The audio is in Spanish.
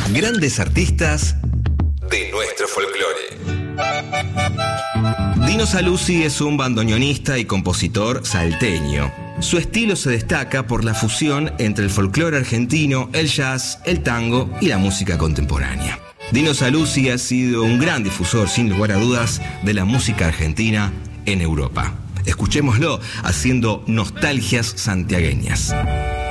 Grandes artistas de nuestro folclore. Dino Saluzzi es un bandoneonista y compositor salteño. Su estilo se destaca por la fusión entre el folclore argentino, el jazz, el tango y la música contemporánea. Dino Saluzzi ha sido un gran difusor, sin lugar a dudas, de la música argentina en Europa. Escuchémoslo haciendo nostalgias santiagueñas.